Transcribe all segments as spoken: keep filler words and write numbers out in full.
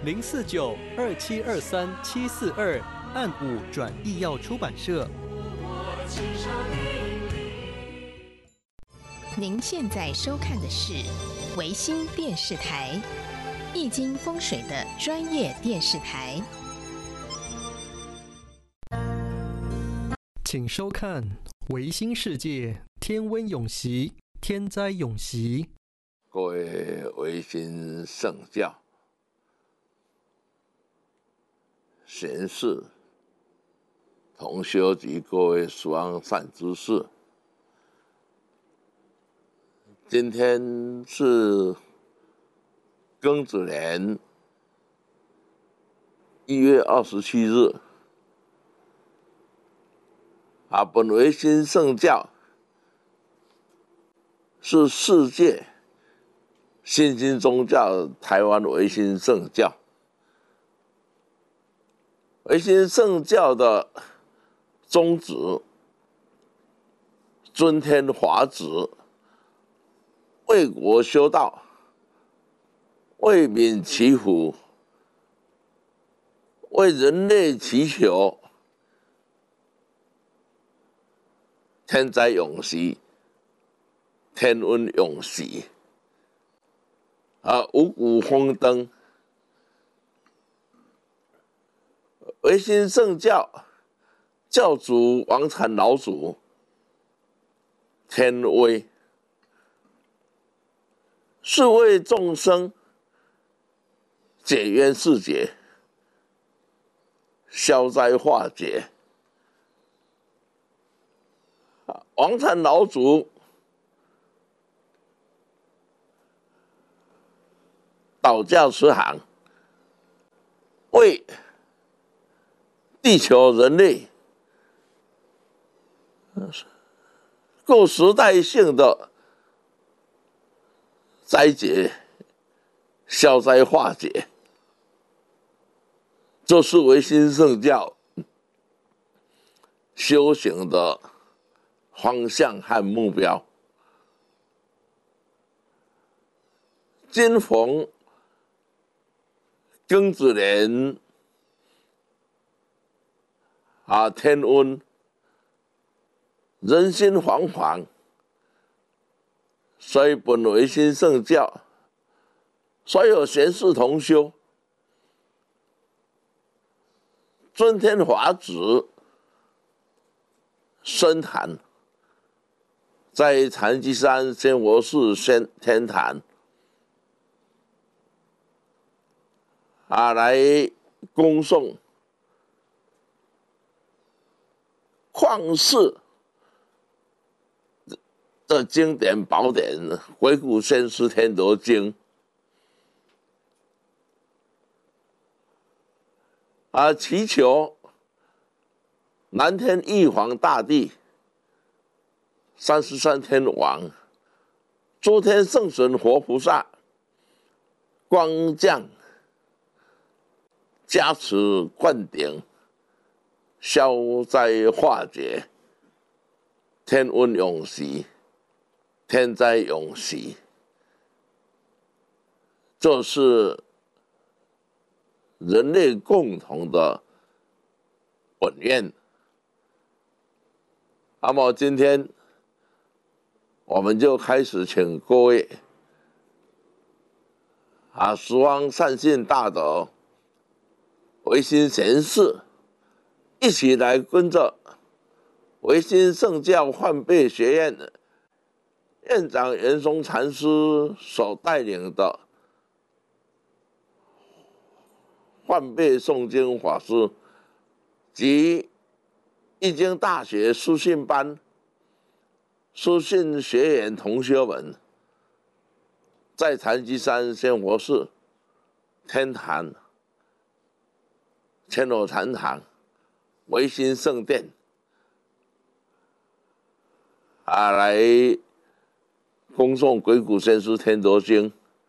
零四九二七二三七四二，暗五转译药出版社。 您现在收看的是维新电视台，易经风水的专业电视台。 请收看维新世界，天温永息，天灾永息。 各位维新圣教贤士、同修及各位十方善知识，今天是庚子年一月二十七日。啊，本维新圣教是世界新兴宗教台湾维新圣教。维新圣教的宗旨，尊天华旨，为国修道，为民祈福，为人类祈求天灾永息，天温永息，啊，五谷丰登。维新圣教教主王禅老祖天威，是为众生解冤释结，消灾化解。王禅老祖导教慈航，为地球人类各时代性的灾劫消灾化解，这是维新圣教修行的方向和目标。今逢庚子年啊，天温，人心惶惶，所以本维新圣教所有贤士同修尊天华旨深坛，在禅机山仙佛寺仙天坛啊，来恭送旷世的经典宝典《鬼谷先师天德经》啊，祈求南天玉皇大帝、三十三天王、诸天圣神活菩萨光降加持灌顶，消灾化解，天温永息，天灾永息。这是人类共同的本愿。那么今天我们就开始请各位啊，十方善信大德、维新贤士一起来跟着维新圣教换辈学院的院长袁松禅师所带领的换辈诵经法师及易经大学书信班书信学员同学们，在禅机山仙佛寺天坛千罗禅堂维新圣殿啊，来恭诵《鬼谷先师天德经》，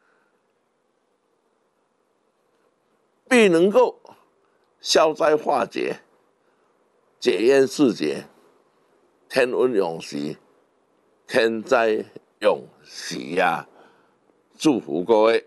必能够消灾化解、解冤释结、天温永息、天灾永息呀、啊！祝福各位。